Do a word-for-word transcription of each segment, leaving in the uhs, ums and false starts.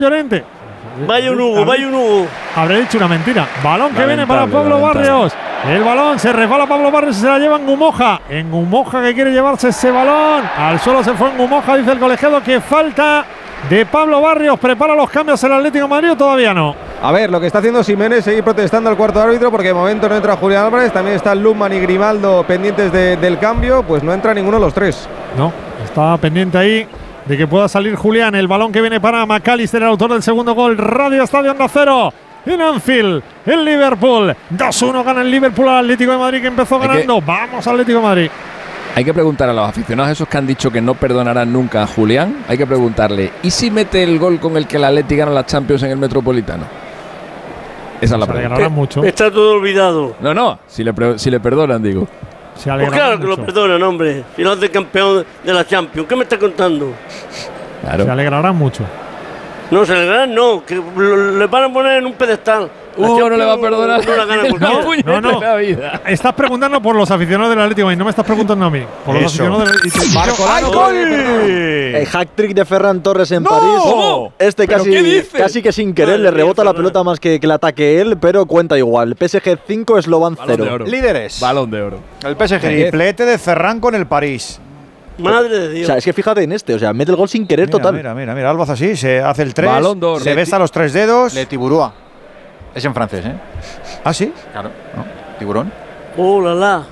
Llorente. Vaya un Hugo, vaya un Hugo. Habré dicho una mentira. Balón que viene para Pablo lamentable. Barrios. El balón se resbala Pablo Barrios y se la lleva en Gumoja. En Gumoja que quiere llevarse ese balón. Al suelo se fue en Gumoja, dice el colegiado que falta de Pablo Barrios. ¿Prepara los cambios el Atlético de Madrid o todavía no? A ver, lo que está haciendo Simeone es seguir protestando al cuarto árbitro porque de momento no entra Julián Álvarez. También están Lukman y Grimaldo pendientes de, del cambio. Pues no entra ninguno de los tres. No, está pendiente ahí de que pueda salir Julián. El balón que viene para McAllister, el autor del segundo gol. Radio Estadio Onda Cero. En Anfield, el Liverpool. dos uno gana el Liverpool al Atlético de Madrid, que empezó Hay ganando. que, Vamos, Atlético de Madrid. Hay que preguntar a los aficionados esos que han dicho que no perdonarán nunca a Julián. Hay que preguntarle, ¿y si mete el gol con el que el Atlético gana la Champions en el Metropolitano? Esa es la Se pregunta. alegrarán mucho. Está todo olvidado. No, no, si le, si le perdonan, digo. Se Pues claro que lo perdonan, hombre. Si lo hace campeón de la Champions. ¿Qué me está contando? Claro. Se alegrarán mucho. No, se alegrarán, no. Que lo, le van a poner en un pedestal. La Uh, no le va a Champions perdonar. No la gana cualquiera. No, no. La vida. Estás preguntando por los aficionados del Atlético y no me estás preguntando a mí. Por los Eso. aficionados del Atlético. Barcolá no puede perdonar. El hat-trick de Ferran Torres en ¡No! París. ¿Cómo? Este ¿Pero casi, qué dices? casi que sin querer Madre le rebota mía, la Ferran. pelota más que, que el ataque él, pero cuenta igual. P S G cinco, Slovan Balón de cero. oro. Líderes. Balón de oro. El P S G. Triplete de Ferran con el París. Madre de O Dios. sea, es que fíjate en este, o sea, mete el gol sin querer Mira, total. Mira, mira, mira. Albaz así, se hace el tres. Balón d'Or. Se Le besa los tres dedos. Le Tiburúa. Es en francés, ¿eh? ¿Ah, sí? Claro. ¿No? Tiburón. Oh, la la.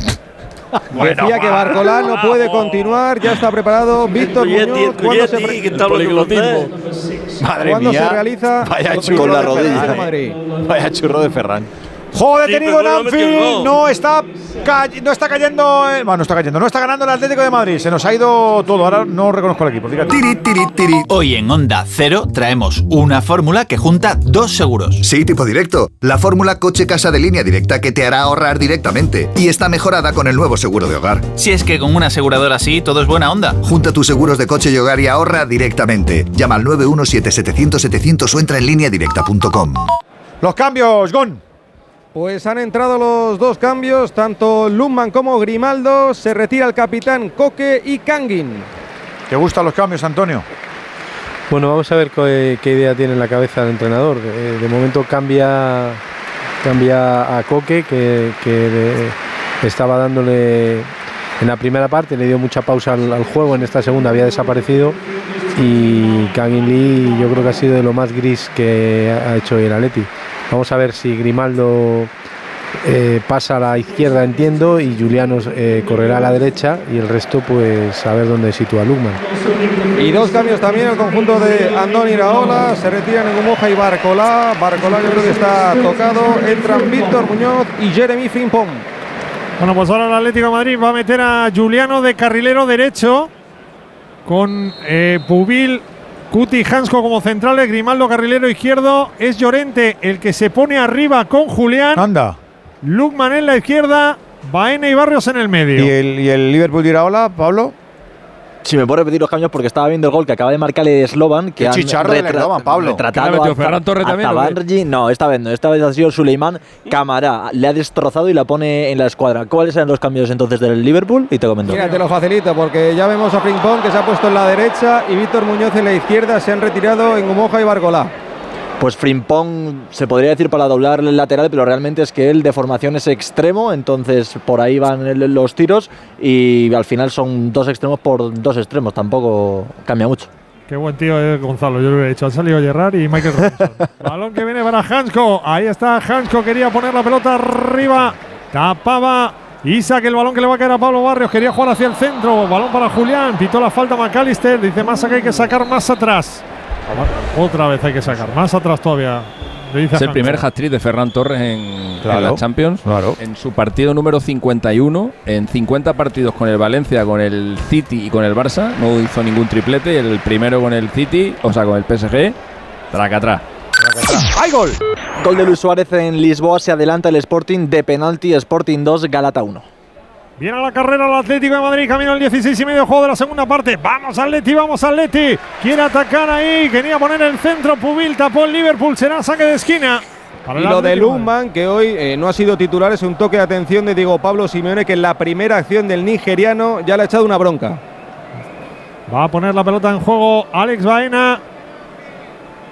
Decía que Barcolá no puede continuar. Ya está preparado Víctor Tuyeti, Muñoz. ¿Cuándo se, Tuyeti, pre- que está hablando francés. Madre ¿cuándo mía. se realiza Vaya el churro Con la primer rodilla. Atlético de Madrid. Madrid? Vaya churro de Ferran. Juego Sí, detenido pero en no metió el Anfield. gol. No está, cay- no está cayendo. eh, bueno, no está cayendo. No está ganando el Atlético de Madrid. Se nos ha ido todo. Ahora no reconozco el equipo. Dígate. Tiri, tiri, tiri. Hoy en Onda Cero traemos una fórmula que junta dos seguros. Sí, tipo directo. La fórmula coche-casa de línea directa que te hará ahorrar directamente. Y está mejorada con el nuevo seguro de hogar. Si es que con una aseguradora así todo es buena onda. Junta tus seguros de coche y hogar y ahorra directamente. Llama al nueve uno siete setecientos setecientos o entra en línea directa punto com. Los cambios, Gon. Pues han entrado los dos cambios, tanto Lukman como Grimaldo. Se retira el capitán Coque y Kangin. ¿Te gustan los cambios, Antonio? Bueno, vamos a ver qué, qué idea tiene en la cabeza el entrenador. Eh, de momento cambia, cambia a Coque, que, que le- estaba dándole en la primera parte, le dio mucha pausa al, al juego, en esta segunda había desaparecido. Y Kangin Lee yo creo que ha sido de lo más gris que ha hecho hoy el Atleti. Vamos a ver si Grimaldo eh, pasa a la izquierda, entiendo, y Juliano eh, correrá a la derecha, y el resto pues a ver dónde sitúa Lukman. Y dos cambios también, el conjunto de Andoni Iraola. Se retiran en Gumoja y Barcolá. Barcolá yo creo que está tocado. Entran Víctor Muñoz y Jeremy Frimpong. Bueno, pues ahora el Atlético de Madrid va a meter a Juliano de carrilero derecho con eh, Pubil, Cuti y Hansko como centrales. Grimaldo carrilero izquierdo. Es Llorente el que se pone arriba con Julián. Anda. Lukman en la izquierda. Baena y Barrios en el medio. ¿Y el, y el Liverpool de Iraola, Pablo? Si me puedo repetir los cambios porque estaba viendo el gol que acaba de marcar el Slovan. Que Qué han chicharro del Slovan, Pablo. retratado ¿Qué le ha metido, a, Ferran Torres a también, o qué? Zabargi. No, esta vez no. Esta vez ha sido Suleiman Camará. Le ha destrozado y la pone en la escuadra. ¿Cuáles eran los cambios entonces del Liverpool? Y te comento. Mira, te lo facilito porque ya vemos a Frimpong que se ha puesto en la derecha y Víctor Muñoz en la izquierda. Se han retirado en Gumoja y Barcolá. Pues Frimpong se podría decir para doblar el lateral, pero realmente es que él de formación es extremo, entonces por ahí van el- los tiros y al final son dos extremos por dos extremos, tampoco cambia mucho. Qué buen tío es Gonzalo, yo lo hubiera dicho. Han salido Gerrard y Michael Robinson. Balón que viene para Hansko. Ahí está Hansko, quería poner la pelota arriba. Tapaba Isaac el balón que le va a caer a Pablo Barrios. Quería jugar hacia el centro. Balón para Julián. Pitó la falta McAllister. Dice Massa que hay que sacar más atrás. Otra vez hay que sacar más atrás todavía. Le dice Es a el primer Hansko. hat-trick de Ferran Torres en, Claro, en la Champions. claro. En su partido número cincuenta y uno, en cincuenta partidos con el Valencia, con el City y con el Barça, no hizo ningún triplete. Y el primero con el City, o sea, con el P S G, traca atrás. ¡Hay gol! Gol de Luis Suárez en Lisboa, se adelanta el Sporting de penalti, Sporting dos, Galata uno. Viene a la carrera el Atlético de Madrid, camino al dieciséis y medio de juego de la segunda parte. Vamos Atleti, vamos Atleti. Quiere atacar ahí, quería poner el centro. Pubil tapó el Liverpool, será saque de esquina. Para Y el lo de Atlético de Madrid. Lukman, que hoy eh, no ha sido titular, es un toque de atención de Diego Pablo Simeone, que en la primera acción del nigeriano ya le ha echado una bronca. Va a poner la pelota en juego Alex Baena.